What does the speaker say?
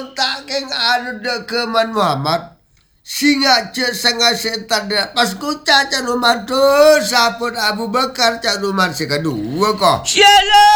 Tak keng anu de ke Man Muhammad. Singa ce sanga setan de pas ku caca nomor tu saput Abu Bakar caca nomor kedua kok. Sialah